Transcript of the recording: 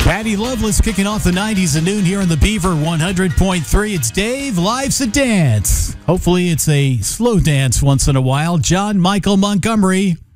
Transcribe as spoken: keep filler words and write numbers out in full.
Patty Loveless kicking off the nineties at noon here on the Beaver one hundred point three. It's Dave. Life's a dance. Hopefully it's a slow dance once in a while. John Michael Montgomery.